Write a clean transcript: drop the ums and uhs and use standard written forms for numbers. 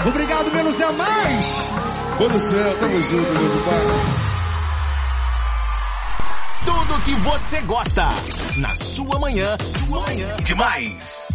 Obrigado, menos é mais. Pô do céu, tamo junto, meu compadre. Tudo que você gosta. Na sua manhã, demais.